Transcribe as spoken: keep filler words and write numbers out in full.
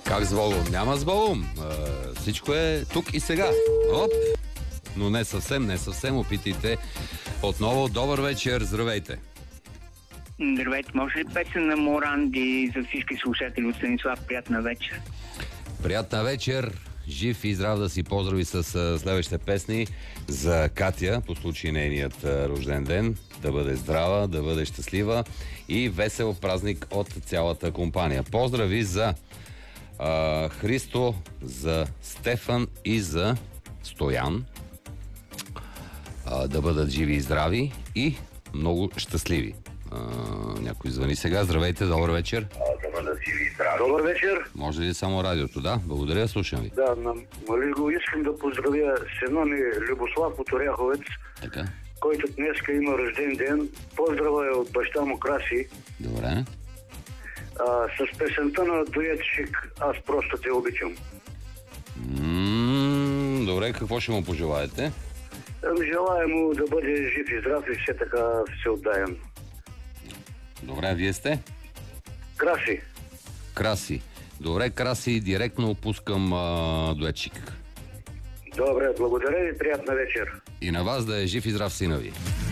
Как с Волум? Няма с Волум. А, всичко е тук и сега. Оп! Но не съвсем, не съвсем. Опитайте отново. Добър вечер, здравейте. Здравейте, може ли песен на Моранди за всички слушатели от Станислав? Приятна вечер. Приятна вечер. Жив и здрав да си поздрави с следващите песни за Катя по случай нейният рожден ден. Да бъде здрава, да бъде щастлива и весел празник от цялата компания. Поздрави за а, Христо, за Стефан и за Стоян. А, да бъдат живи и здрави и много щастливи. А, някой звъни сега. Здравейте, добър вечер. Добър вечер. Може ли само радиото? Да, благодаря, слушам ви. Да, на Малиго искам да поздравя сина ми Любослав от Оряховец, Така. който днеска има рожден ден. Поздрава е от баща му Краси. Добре. А, с песента на дуетчик "Аз просто те обичам". М, добре, какво ще му пожелаете? Ами, желая му да бъде жив и здрав и все така се отдаем. Добре, вие сте? Краси. Краси. Добре, Краси, директно опускам а, дуетчик. Добре, благодаря ви, приятна вечер. И на вас да е жив и здрав сина ви.